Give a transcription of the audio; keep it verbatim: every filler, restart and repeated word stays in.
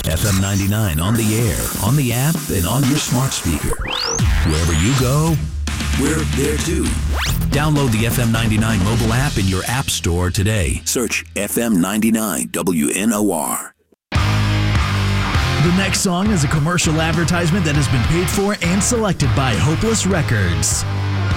F M ninety-nine on the air, on the app, and on your smart speaker. Wherever you go, we're there too. Download the F M ninety-nine mobile app in your app store today. Search F M ninety-nine W N O R. The next song is a commercial advertisement that has been paid for and selected by Hopeless Records.